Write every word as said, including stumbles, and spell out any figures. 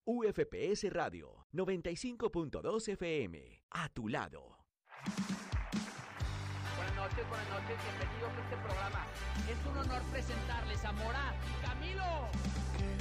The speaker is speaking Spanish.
U F P S Radio noventa y cinco punto dos F M, a tu lado. Buenas noches, buenas noches, bienvenidos a este programa. Es un honor presentarles a Morat y Camilo. Que